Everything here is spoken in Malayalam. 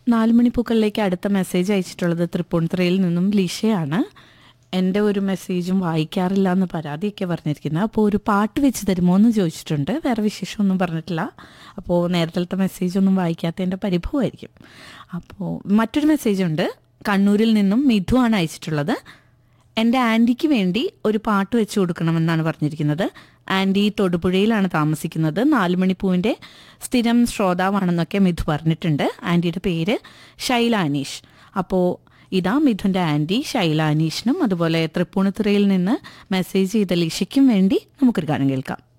നാലുമണിപ്പൂക്കളിലേക്ക് അടുത്ത മെസ്സേജ് അയച്ചിട്ടുള്ളത് തൃപ്പൂണിത്തുറയിൽ നിന്നും ലിഷയാണ്. എൻ്റെ ഒരു മെസ്സേജും വായിക്കാറില്ല എന്ന് പരാതിയൊക്കെ പറഞ്ഞിരിക്കുന്നത്. അപ്പോൾ ഒരു പാട്ട് വെച്ച് തരുമോ എന്ന് ചോദിച്ചിട്ടുണ്ട്. വേറെ വിശേഷമൊന്നും പറഞ്ഞിട്ടില്ല. അപ്പോൾ നേരത്തെ മെസ്സേജൊന്നും വായിക്കാത്തതിൻ്റെ പരിഭവമായിരിക്കും. അപ്പോൾ മറ്റൊരു മെസ്സേജുണ്ട്. കണ്ണൂരിൽ നിന്നും മിഥു ആണ് അയച്ചിട്ടുള്ളത്. എൻ്റെ ആൻറ്റിക്ക് വേണ്ടി ഒരു പാട്ട് വെച്ച് കൊടുക്കണമെന്നാണ് പറഞ്ഞിരിക്കുന്നത്. ആൻറ്റി തൊടുപുഴയിലാണ് താമസിക്കുന്നത്. നാലുമണിപ്പൂവിൻ്റെ സ്ഥിരം ശ്രോതാവാണെന്നൊക്കെ മിഥു പറഞ്ഞിട്ടുണ്ട്. ആൻറ്റിയുടെ പേര് ശൈല അനീഷ്. അപ്പോൾ ഇതാ മിഥുൻ്റെ ആൻറ്റി ശൈല അനീഷിനും അതുപോലെ തൃപ്പൂണിത്തുറയിൽ നിന്ന് മെസ്സേജ് ചെയ്ത ലിഷയ്ക്കും വേണ്ടി നമുക്കൊരു ഗാനം കേൾക്കാം.